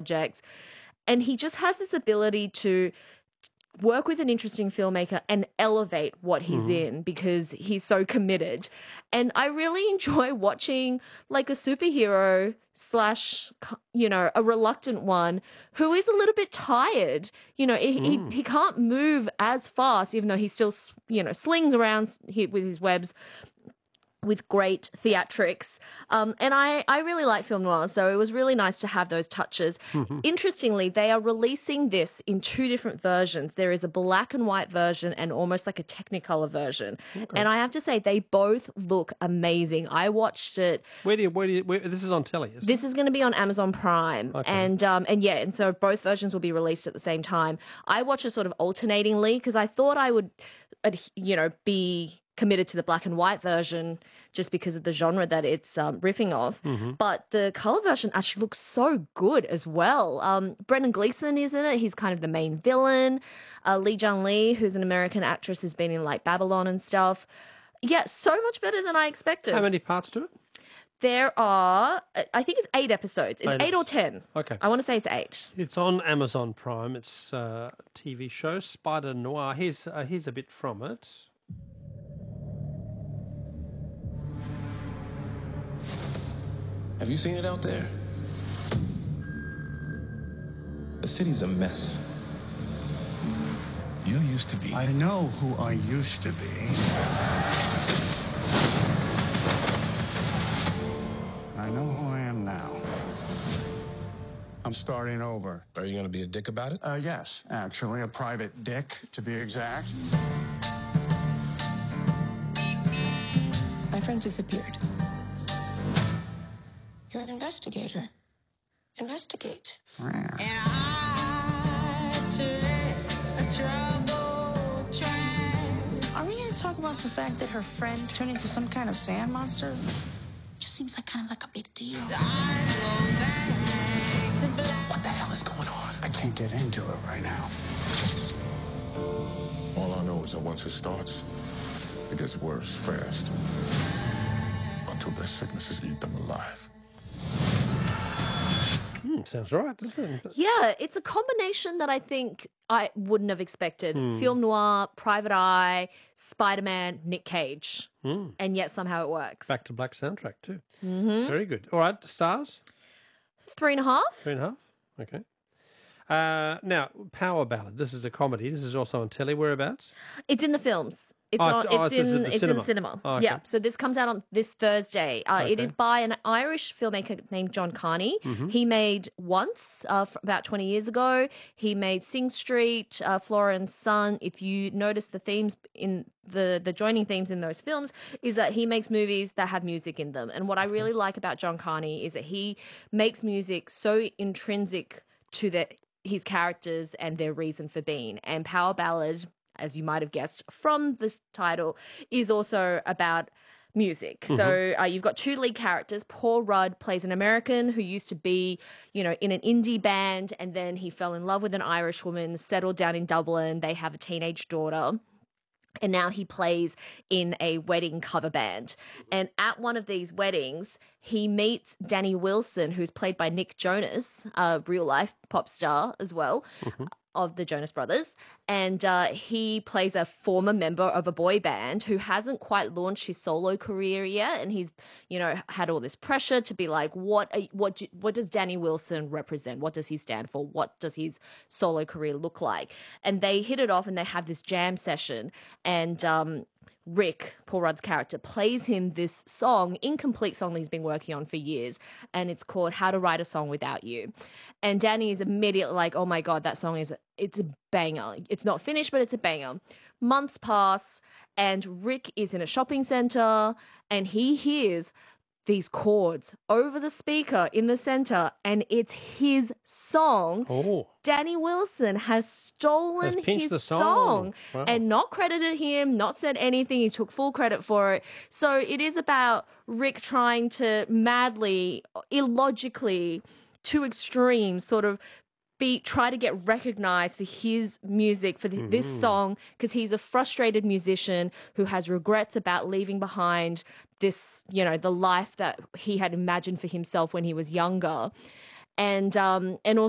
projects. And he just has this ability to work with an interesting filmmaker and elevate what he's in because he's so committed. And I really enjoy watching like a superhero slash, a reluctant one who is a little bit tired. He can't move as fast, even though he still, slings around with his webs with great theatrics. And I really like film noir, so it was really nice to have those touches. Interestingly, they are releasing this in two different versions. There is a black and white version and almost like a Technicolor version. Okay. And I have to say, they both look amazing. I watched it. Where this is on telly, isn't This is going to be on Amazon Prime. Okay. And so both versions will be released at the same time. I watched it sort of alternatingly because I thought I would, be committed to the black and white version just because of the genre that it's riffing off. But the color version actually looks so good as well. Brendan Gleeson is in it. He's kind of the main villain. Lee Jung Lee, who's an American actress, has been in like Babylon and stuff. Yeah, so much better than I expected. How many parts to it? There are, I think it's 8 episodes. It's 8 or 10. Okay. I want to say it's 8. It's on Amazon Prime. It's a TV show, Spider Noir. Here's a bit from it. Have you seen it out there? The city's a mess. You used to be. I know who I used to be. I know who I am now. I'm starting over. Are you gonna be a dick about it? Yes, actually, a private dick, to be exact. My friend disappeared. You're an investigator. Investigate. Yeah. And I took a trouble train. Are we going to talk about the fact that her friend turned into some kind of sand monster? Just seems like kind of like a big deal. What the hell is going on? I can't get into it right now. All I know is that once it starts, it gets worse fast. Until their sicknesses eat them alive. Sounds right, doesn't it? Yeah, it's a combination that I think I wouldn't have expected. Film noir, Private Eye, Spider-Man, Nick Cage. And yet somehow it works. Back to Black soundtrack too. Very good. All right, stars? 3.5. 3.5? Okay. Now, Power Ballad. This is a comedy. This is also on telly. Whereabouts? It's in the films. It's in the cinema. Oh, okay. Yeah, so this comes out on this Thursday. It is by an Irish filmmaker named John Carney. He made Once about 20 years ago. He made Sing Street, Flora and Son. If you notice the themes in the joining themes in those films is that he makes movies that have music in them. And what I really like about John Carney is that he makes music so intrinsic to his characters and their reason for being. And Power Ballad, as you might have guessed from this title, is also about music. So you've got two lead characters. Paul Rudd plays an American who used to be, in an indie band, and then he fell in love with an Irish woman, settled down in Dublin. They have a teenage daughter. And now he plays in a wedding cover band. And at one of these weddings, he meets Danny Wilson, who's played by Nick Jonas, a real-life pop star as well, of the Jonas Brothers. And he plays a former member of a boy band who hasn't quite launched his solo career yet. And he's, had all this pressure to be like, what does Danny Wilson represent? What does he stand for? What does his solo career look like? And they hit it off and they have this jam session. And Rick, Paul Rudd's character, plays him this song, incomplete song that he's been working on for years, and it's called How to Write a Song Without You. And Danny is immediately like, oh my God, that song it's a banger. It's not finished, but it's a banger. Months pass, and Rick is in a shopping center, and he hears these chords over the speaker in the center, and it's his song. Oh. Danny Wilson has stolen his song wow. and not credited him, not said anything. He took full credit for it. So it is about Rick trying to madly, illogically, to extremes, sort of try to get recognized for his music, for this song, because he's a frustrated musician who has regrets about leaving behind this, the life that he had imagined for himself when he was younger. And also